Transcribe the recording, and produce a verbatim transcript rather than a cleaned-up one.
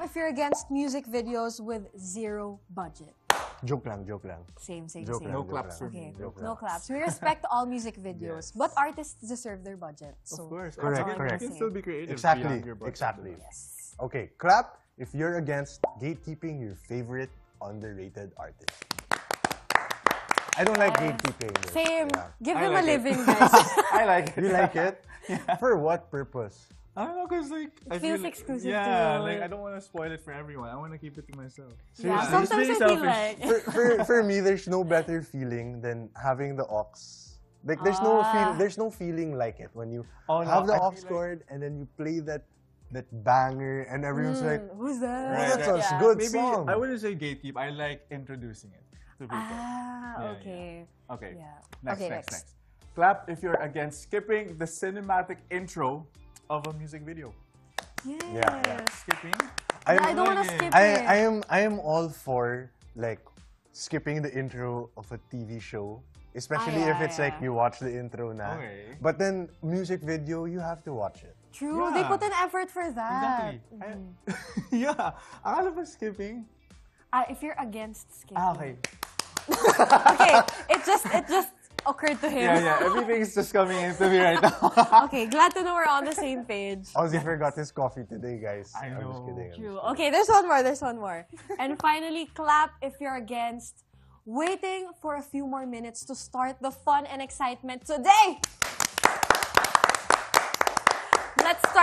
if you're against music videos with zero budget. Joke lang, joke lang. Same, same, Joke same. lang, No joke claps lang. for me. Okay, Joke no lang. claps. We respect all music videos, Yes. but artists deserve their budget. So. Of course. Correct, Exactly. correct. You can still be creative Exactly, beyond your budget. exactly. Yes. Okay, clap if you're against gatekeeping your favorite underrated artist. I don't like gatekeeping. this. Same. Yeah. Give I him like a it. living, guys. I like it. You like it? For what purpose? I don't know, cause like I feels feel, exclusive Yeah, to- like I don't want to spoil it for everyone. I want to keep it to myself. yeah, Seriously, sometimes I it's feel being like. For, for, for me, there's no better feeling than having the aux. Like there's no Ah. feel, there's no feeling like it when you Oh, no, have the I aux feel like- cord and then you play that that banger and everyone's like, Mm, who's that? oh, that's Right, a yeah. good Maybe song. I wouldn't say gatekeep. I like introducing it to people. Ah, Yeah, okay. Okay. Yeah. Next, Okay, next, next. next. Clap if you're against skipping the cinematic intro of a music video. Yes. Yeah, yeah. Skipping? I'm- Yeah, I don't want to like it. skip I, it. I am I am all for like skipping the intro of a T V show, especially Ah, if yeah, it's like yeah. you watch the intro na. Okay. But then music video, you have to watch it. True. They Yeah. put an effort for that. Exactly. I- yeah. Akala ba skipping? Ah, if you're against skipping. Ah, okay. Okay, it just it just occurred to him. Yeah, yeah. Everything's just coming into me right now. Okay, glad to know we're on the same page. Ozzy forgot his coffee today, guys. I I'm just know. kidding. I'm just True. kidding. Okay, there's one more. There's one more. And finally, clap if you're against waiting for a few more minutes to start the fun and excitement today.